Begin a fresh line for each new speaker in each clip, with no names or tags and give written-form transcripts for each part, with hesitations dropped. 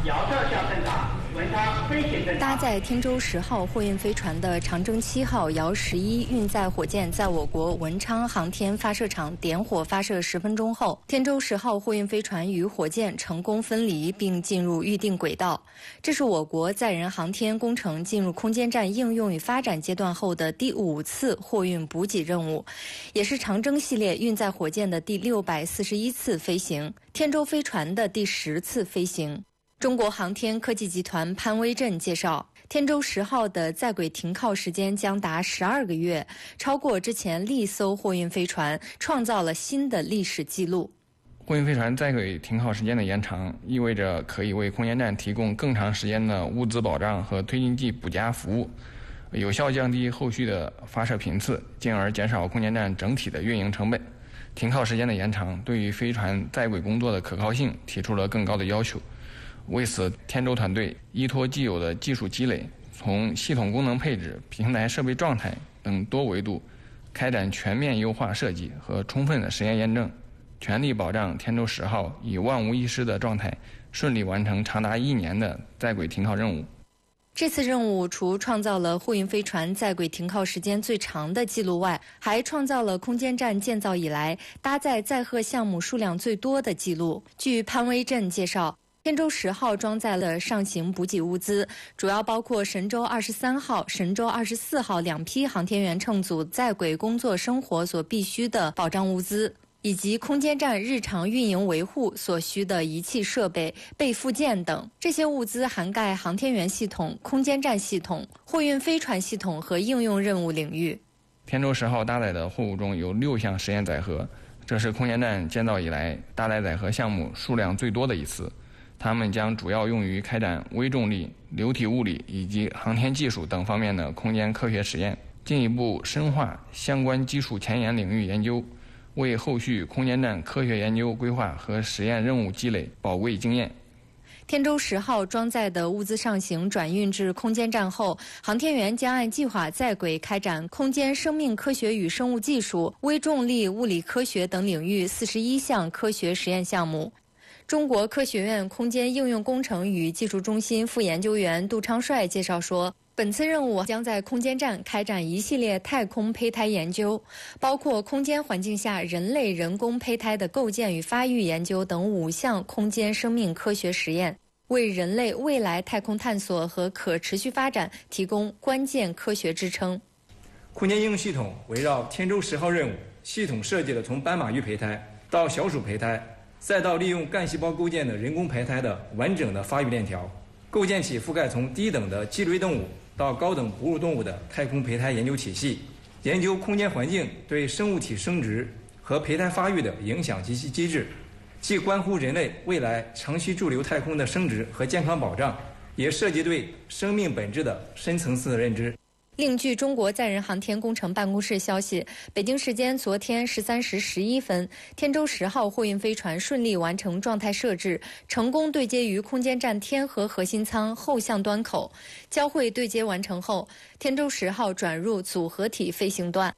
搭载天舟10号货运飞船的长征7号遥11运载火箭在我国文昌航天发射场点火发射10分钟后，天舟10号货运飞船与火箭成功分离并进入预定轨道。这是我国载人航天工程进入空间站应用与发展阶段后的第5次货运补给任务，也是长征系列运载火箭的第641次飞行，天舟飞船的第10次飞行。中国航天科技集团潘威震介绍，天舟10号的在轨停靠时间将达12个月，超过之前历艘货运飞船，创造了新的历史记录。
货运飞船在轨停靠时间的延长，意味着可以为空间站提供更长时间的物资保障和推进剂补加服务，有效降低后续的发射频次，进而减少空间站整体的运营成本。停靠时间的延长对于飞船在轨工作的可靠性提出了更高的要求。为此，天舟团队依托既有的技术积累，从系统功能配置、平台设备状态等多维度开展全面优化设计和充分的实验验证，全力保障天舟10号以万无一失的状态顺利完成长达1年的在轨停靠任务。
这次任务除创造了货运飞船在轨停靠时间最长的记录外，还创造了空间站建造以来搭载载荷项目数量最多的记录。据潘威震介绍，天舟10号装载了上行补给物资，主要包括神舟23号、神舟24号2批航天员乘组在轨工作生活所必需的保障物资，以及空间站日常运营维护所需的仪器设备、备附件等。这些物资涵盖航天员系统、空间站系统、货运飞船系统和应用任务领域。
天舟10号搭载的货物中有6项实验载荷，这是空间站建造以来搭载载荷项目数量最多的一次。它们将主要用于开展微重力、流体物理以及航天技术等方面的空间科学实验，进一步深化相关基础前沿领域研究，为后续空间站科学研究规划和实验任务积累宝贵经验。
天舟10号装载的物资上行转运至空间站后，航天员将按计划在轨开展空间生命科学与生物技术、微重力物理科学等领域41项科学实验项目。中国科学院空间应用工程与技术中心副研究员杜昌帅介绍说，本次任务将在空间站开展一系列太空胚胎研究，包括空间环境下人类人工胚胎的构建与发育研究等5项空间生命科学实验，为人类未来太空探索和可持续发展提供关键科学支撑。
空间应用系统围绕天舟10号任务，系统设计了从斑马鱼胚胎到小鼠胚胎，再到利用干细胞构建的人工胚胎的完整的发育链条，构建起覆盖从低等的脊椎动物到高等哺乳动物的太空胚胎研究体系，研究空间环境对生物体生殖和胚胎发育的影响及其机制，既关乎人类未来长期驻留太空的生殖和健康保障，也涉及对生命本质的深层次的认知。
另据中国载人航天工程办公室消息，北京时间昨天13时11分，天舟10号货运飞船顺利完成状态设置，成功对接于空间站天河核心舱后向端口。交会对接完成后，天舟10号转入组合体飞行段。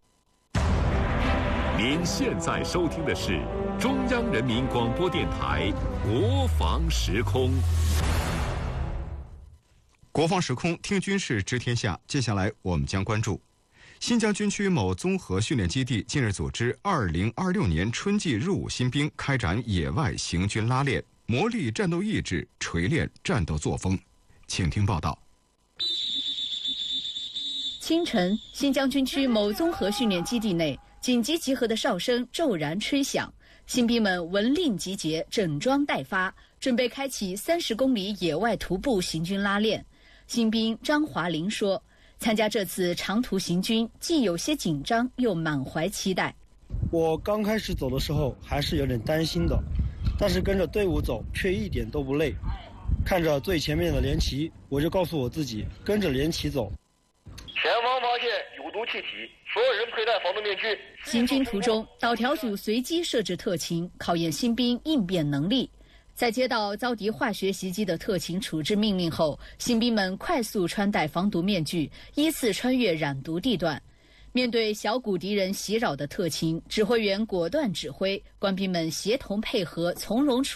您现在收听的是中央人民广播电台国防时空。
国防时空听军事知天下，接下来我们将关注新疆军区某综合训练基地近日组织2026年春季入伍新兵开展野外行军拉练，磨砺战斗意志，锤炼战斗作风。请听报道。
清晨，新疆军区某综合训练基地内，紧急集合的哨声骤然吹响，新兵们闻令集结，整装待发，准备开启30公里野外徒步行军拉练。新兵张华林说，参加这次长途行军既有些紧张，又满怀期待。
我刚开始走的时候还是有点担心的，但是跟着队伍走却一点都不累。看着最前面的连旗，我就告诉我自己跟着连旗走。
前方发现有毒气体，所有人佩戴防毒面具。
行军途中，导条组随机设置特勤，考验新兵应变能力。在接到遭敌化学袭击的特勤处置命令后，新兵们快速穿戴防毒面具，依次穿越染毒地段。面对小股敌人袭扰的特勤，指挥员果断指挥，官兵们协同配合，从容处